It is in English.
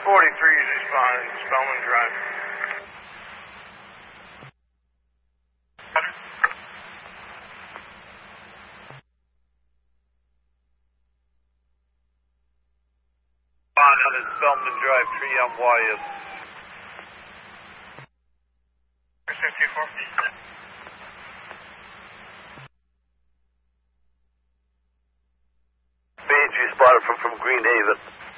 43 is responding, Spellman Drive. On Spellman Drive, tree on Wyeth. 54. Banshee spotted from Green Haven.